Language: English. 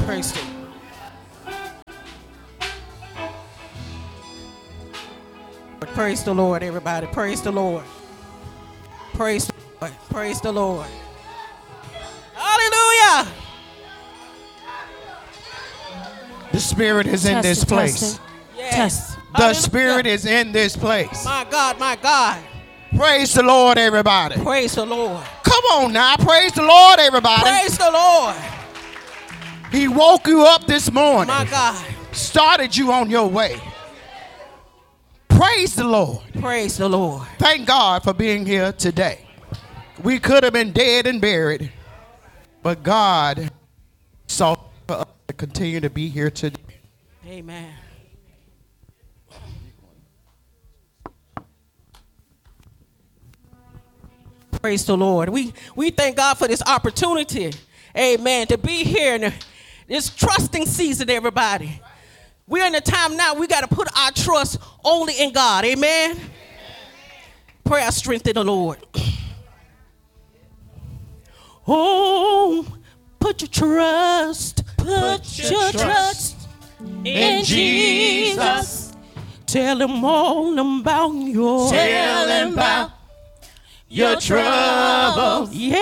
Praise the Lord. Praise the Lord, everybody. Praise the Lord. Praise the Lord. Praise the Lord. Hallelujah. The Spirit is in this place. Yes. The Spirit is in this place. My God, my God. Praise the Lord, everybody. Praise the Lord. Come on now. Praise the Lord, everybody. Praise the Lord. He woke you up this morning. My God. Started you on your way. Praise the Lord. Praise the Lord. Thank God for being here today. We could have been dead and buried, but God saw for us to continue to be here today. Amen. Praise the Lord. We thank God for this opportunity, amen, to be here in this trusting season, everybody. We're in a time now we got to put our trust only in God, amen. Pray our strength in the Lord. Oh, put your trust in Jesus. Tell him all about your Tell him about your troubles. Yeah.